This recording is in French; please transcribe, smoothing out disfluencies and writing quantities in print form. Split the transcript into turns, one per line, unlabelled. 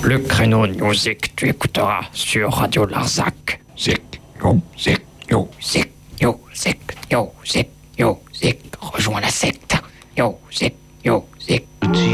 Le créneau Music, tu écouteras sur Radio Larzac. Zik, yo, zik, yo, zik, yo, zik, yo, zik, yo, zik. Rejoins la secte. Yo, zik.